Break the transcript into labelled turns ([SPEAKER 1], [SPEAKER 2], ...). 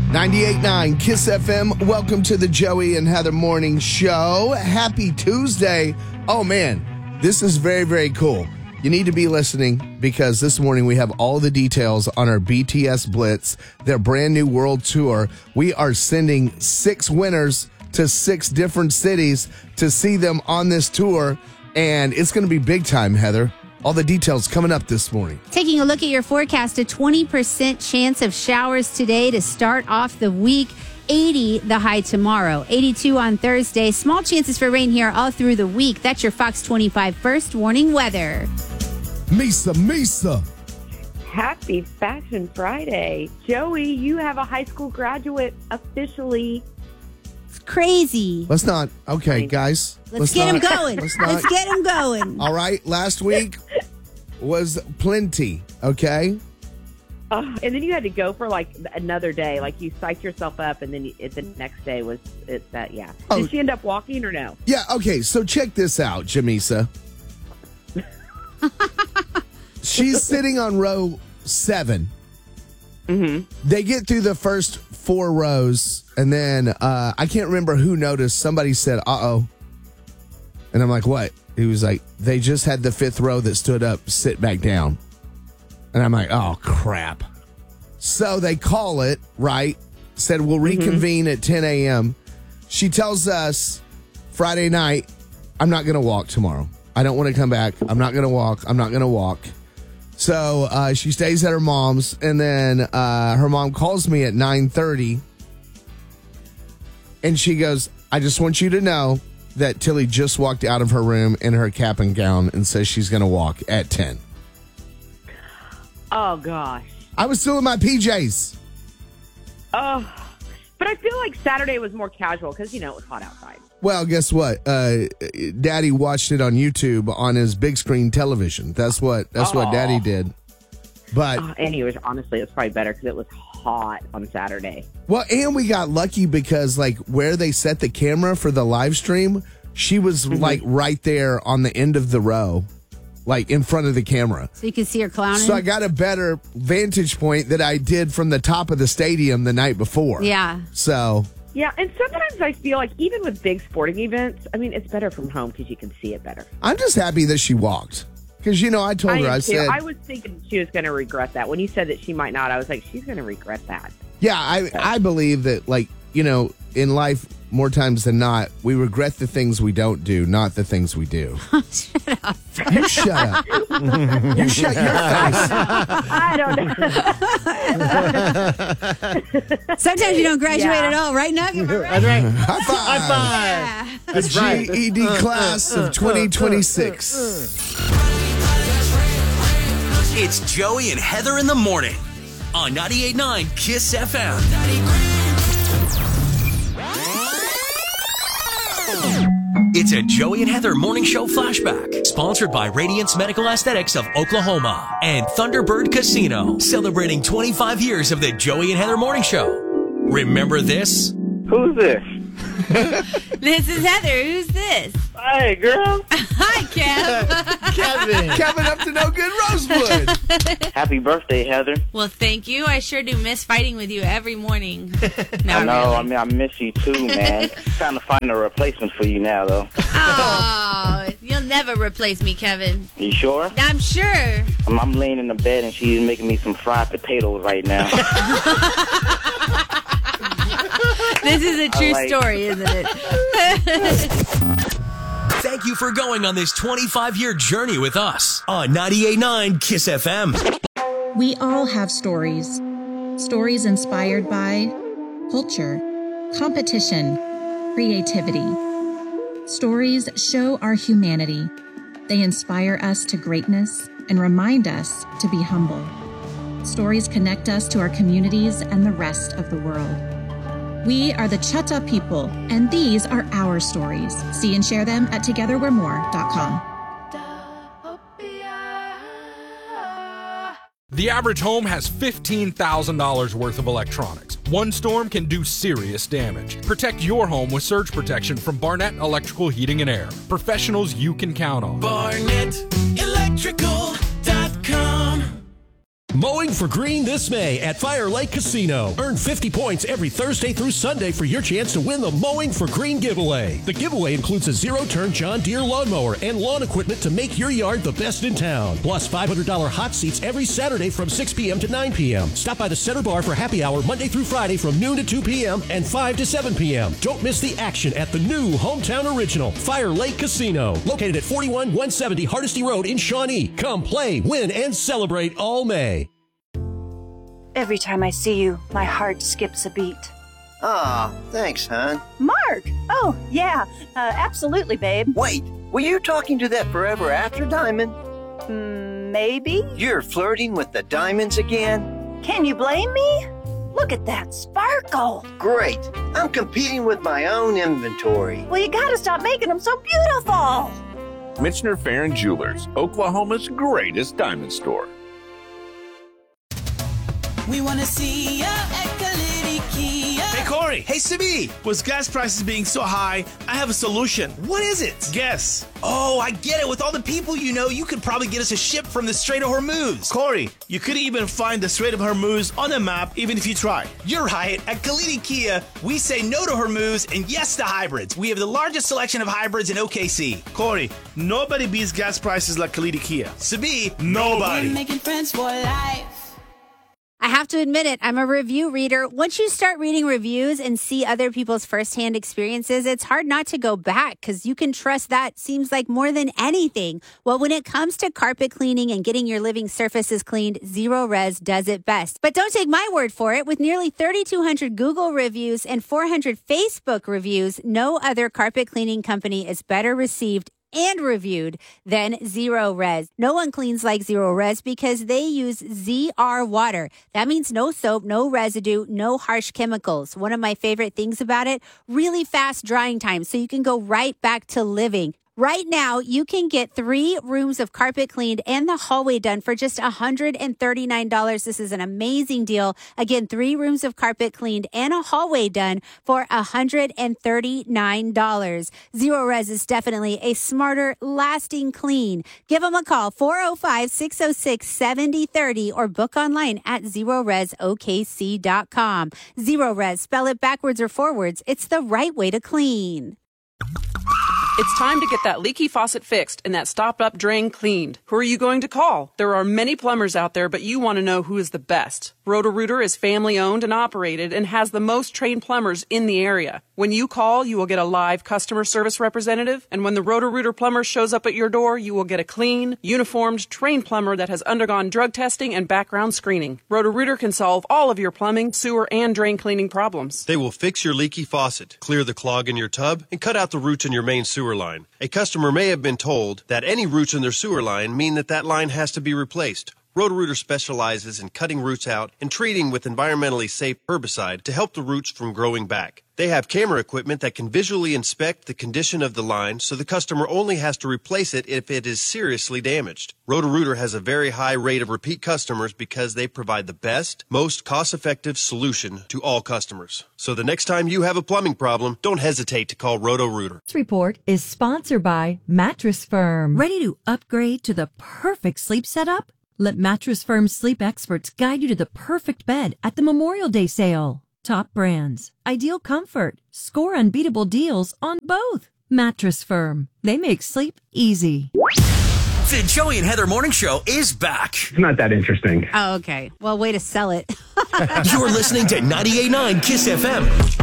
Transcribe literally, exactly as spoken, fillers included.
[SPEAKER 1] ninety-eight point nine Kiss F M. Welcome to the Joey and Heather Morning Show. Happy Tuesday. Oh, man, this is very, very cool. You need to be listening because this morning we have all the details on our B T S Blitz, their brand new world tour. We are sending six winners to six different cities to see them on this tour, and it's going to be big time, Heather. All the details coming up this morning.
[SPEAKER 2] Taking a look at your forecast, a twenty percent chance of showers today to start off the week. eighty the high tomorrow. eighty-two on Thursday. Small chances for rain here all through the week. That's your Fox twenty-five first warning weather.
[SPEAKER 1] Misa, Misa.
[SPEAKER 3] Happy Fashion Friday. Joey, you have a high school graduate officially.
[SPEAKER 2] It's crazy.
[SPEAKER 1] Let's not. Okay, guys.
[SPEAKER 2] Let's,
[SPEAKER 1] let's
[SPEAKER 2] get
[SPEAKER 1] not,
[SPEAKER 2] him going.
[SPEAKER 1] Let's,
[SPEAKER 2] Let's
[SPEAKER 1] not,
[SPEAKER 2] get him going.
[SPEAKER 1] All right. Last week was plenty. Okay.
[SPEAKER 3] Uh, and then you had to go for like another day. Like you psyched yourself up, and then you, it, the next day was it, that. Yeah.
[SPEAKER 1] Oh.
[SPEAKER 3] Did she end up walking or no?
[SPEAKER 1] Yeah. Okay. So check this out, Jamisa. She's sitting on row seven.
[SPEAKER 3] Mm-hmm.
[SPEAKER 1] They get through the first four rows, and then uh, I can't remember who noticed. Somebody said, uh-oh. And I'm like, what? He was like, they just had the fifth row that stood up sit back down. And I'm like, oh, crap. So they call it, right? Said, we'll reconvene mm-hmm. at ten a.m. She tells us Friday night, I'm not going to walk tomorrow. I don't want to come back. I'm not going to walk. I'm not going to walk. So uh, she stays at her mom's, and then uh, her mom calls me at nine thirty, and she goes, I just want you to know that Tilly just walked out of her room in her cap and gown and says she's going to walk at ten.
[SPEAKER 3] Oh, gosh.
[SPEAKER 1] I was still in my P Js.
[SPEAKER 3] Oh, but I feel like Saturday was more casual because, you know, it was hot outside.
[SPEAKER 1] Well, guess what? Uh, Daddy watched it on YouTube on his big screen television. That's what that's oh. what Daddy did. But
[SPEAKER 3] oh, and he was honestly, it's probably better because it was hot on Saturday.
[SPEAKER 1] Well, and we got lucky because like where they set the camera for the live stream, she was mm-hmm. like right there on the end of the row, like in front of the camera.
[SPEAKER 2] So you could see her clowning.
[SPEAKER 1] So I got a better vantage point that I did from the top of the stadium the night before.
[SPEAKER 2] Yeah.
[SPEAKER 1] So.
[SPEAKER 3] Yeah, and sometimes I feel like even with big sporting events, I mean, it's better from home because you can see it better.
[SPEAKER 1] I'm just happy that she walked. Because, you know, I told
[SPEAKER 3] I
[SPEAKER 1] her, I
[SPEAKER 3] too.
[SPEAKER 1] said...
[SPEAKER 3] I was thinking she was going to regret that. When you said that she might not, I was like, she's going to regret that.
[SPEAKER 1] Yeah, I,
[SPEAKER 3] so.
[SPEAKER 1] I believe that, like, you know, in life, more times than not, we regret the things we don't do, not the things we do.
[SPEAKER 2] Shut up.
[SPEAKER 1] You shut up. You shut your face.
[SPEAKER 3] I
[SPEAKER 2] don't know. Sometimes you don't graduate
[SPEAKER 3] yeah.
[SPEAKER 2] at all, right, Nug?
[SPEAKER 4] That's right.
[SPEAKER 1] High five.
[SPEAKER 4] High five.
[SPEAKER 2] Yeah.
[SPEAKER 4] That's
[SPEAKER 1] the
[SPEAKER 4] right.
[SPEAKER 1] G E D class of twenty twenty-six.
[SPEAKER 5] It's Joey and Heather in the morning on ninety-eight point nine Kiss F M. It's a Joey and Heather morning show flashback, sponsored by Radiance Medical Aesthetics of Oklahoma and Thunderbird Casino, celebrating twenty-five years of the Joey and Heather morning show. Remember this?
[SPEAKER 6] Who's this?
[SPEAKER 2] This is Heather. Who's this?
[SPEAKER 6] Hey, girl.
[SPEAKER 2] Hi, Kev.
[SPEAKER 4] Kevin.
[SPEAKER 1] Kevin up to no good, Rosewood.
[SPEAKER 6] Happy birthday, Heather.
[SPEAKER 7] Well, thank you. I sure do miss fighting with you every morning.
[SPEAKER 6] I know. I mean, I miss you too, man. Trying to find a replacement for you now, though.
[SPEAKER 7] Oh, you'll never replace me, Kevin.
[SPEAKER 6] You sure?
[SPEAKER 7] I'm sure.
[SPEAKER 6] I'm, I'm laying in the bed and she's making me some fried potatoes right now.
[SPEAKER 7] This is a true
[SPEAKER 6] like
[SPEAKER 7] story, isn't it?
[SPEAKER 5] Thank you for going on this twenty-five-year journey with us on ninety-eight point nine Kiss F M.
[SPEAKER 8] We all have stories. Stories inspired by culture, competition, creativity. Stories show our humanity. They inspire us to greatness and remind us to be humble. Stories connect us to our communities and the rest of the world. We are the Chutta people, and these are our stories. See and share them at together we're more dot com.
[SPEAKER 9] The average home has fifteen thousand dollars worth of electronics. One storm can do serious damage. Protect your home with surge protection from Barnett Electrical Heating and Air. Professionals you can count on.
[SPEAKER 5] Barnett Electrical dot com.
[SPEAKER 4] Mowing for Green this May at Fire Lake Casino. Earn fifty points every Thursday through Sunday for your chance to win the Mowing for Green giveaway. The giveaway includes a zero-turn John Deere lawnmower and lawn equipment to make your yard the best in town. Plus five hundred dollars hot seats every Saturday from six p.m. to nine p.m. Stop by the Center Bar for happy hour Monday through Friday from noon to two p.m. and five to seven p.m. Don't miss the action at the new hometown original, Fire Lake Casino. Located at forty-one one seventy Hardesty Road in Shawnee. Come play, win, and celebrate all May.
[SPEAKER 10] Every time I see you, my heart skips a beat.
[SPEAKER 11] Aw, oh, thanks, hon.
[SPEAKER 10] Mark! Oh, yeah, uh, absolutely, babe.
[SPEAKER 11] Wait, were you talking to that forever after diamond?
[SPEAKER 10] Mm, maybe?
[SPEAKER 11] You're flirting with the diamonds again?
[SPEAKER 10] Can you blame me? Look at that sparkle.
[SPEAKER 11] Great. I'm competing with my own inventory.
[SPEAKER 10] Well, you gotta stop making them so beautiful.
[SPEAKER 12] Michener Farron Jewelers, Oklahoma's greatest diamond store.
[SPEAKER 13] We want to see ya at Kalidi Kia.
[SPEAKER 14] Hey, Corey. Hey, Sibi. With gas prices being so high, I have a solution.
[SPEAKER 13] What is it?
[SPEAKER 14] Guess. Oh, I get it. With all the people you know, you could probably get us a ship from the Strait of Hormuz. Corey, you couldn't even find the Strait of Hormuz on a map, even if you tried. You're right. At Kalidi Kia, we say no to Hormuz and yes to hybrids. We have the largest selection of hybrids in O K C. Corey, nobody beats gas prices like Kalidi Kia. Sibi, nobody.
[SPEAKER 13] We're making friends for life.
[SPEAKER 2] I have to admit it, I'm a review reader. Once you start reading reviews and see other people's firsthand experiences, it's hard not to go back because you can trust that seems like more than anything. Well, when it comes to carpet cleaning and getting your living surfaces cleaned, Zero Res does it best. But don't take my word for it. With nearly thirty-two hundred Google reviews and four hundred Facebook reviews, no other carpet cleaning company is better received and reviewed than Zero Res. No one cleans like Zero Res because they use Z R water. That means no soap, no residue, no harsh chemicals. One of my favorite things about it, really fast drying time, so you can go right back to living. Right now, you can get three rooms of carpet cleaned and the hallway done for just one hundred thirty-nine dollars. This is an amazing deal. Again, three rooms of carpet cleaned and a hallway done for one hundred thirty-nine dollars. Zero Res is definitely a smarter, lasting clean. Give them a call, four oh five, six oh six, seven oh three oh or book online at zero res o k c dot com. Zero Res, spell it backwards or forwards. It's the right way to clean.
[SPEAKER 15] It's time to get that leaky faucet fixed and that stopped-up drain cleaned. Who are you going to call? There are many plumbers out there, but you want to know who is the best. Roto-Rooter is family-owned and operated and has the most trained plumbers in the area. When you call, you will get a live customer service representative, and when the Roto-Rooter plumber shows up at your door, you will get a clean, uniformed, trained plumber that has undergone drug testing and background screening. Roto-Rooter can solve all of your plumbing, sewer, and drain cleaning problems.
[SPEAKER 16] They will fix your leaky faucet, clear the clog in your tub, and cut out the roots in your main sewer line. A customer may have been told that any roots in their sewer line mean that that line has to be replaced. Roto-Rooter specializes in cutting roots out and treating with environmentally safe herbicide to help the roots from growing back. They have camera equipment that can visually inspect the condition of the line so the customer only has to replace it if it is seriously damaged. Roto-Rooter has a very high rate of repeat customers because they provide the best, most cost-effective solution to all customers. So the next time you have a plumbing problem, don't hesitate to call Roto-Rooter.
[SPEAKER 17] This report is sponsored by Mattress Firm. Ready to upgrade to the perfect sleep setup? Let Mattress Firm's sleep experts guide you to the perfect bed at the Memorial Day sale. Top brands, ideal comfort, score unbeatable deals on both. Mattress Firm. They make sleep easy.
[SPEAKER 5] The Joey and Heather Morning Show is back.
[SPEAKER 18] It's not that interesting.
[SPEAKER 2] Oh, okay. Well, way to sell it.
[SPEAKER 5] You're listening to ninety-eight point nine KISS F M.